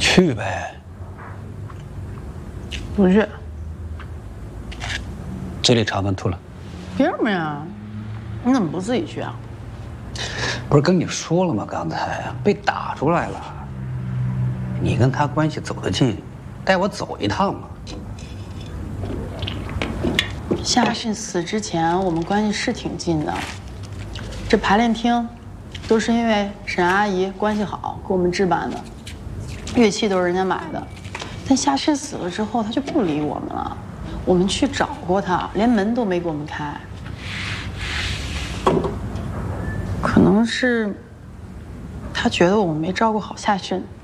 去呗。 不去。 嘴里茶饭吐了。 凭什么呀？你怎么不自己去啊？ 不是跟你说了吗？刚才被打出来了。你跟他关系走得近，带我走一趟嘛。 夏训死之前，我们关系是挺近的。这排练厅，都是因为沈阿姨关系好，给我们置办的，乐器都是人家买的。但夏训死了之后，他就不理我们了。我们去找过他，连门都没给我们开。可能是他觉得我们没照顾好夏训。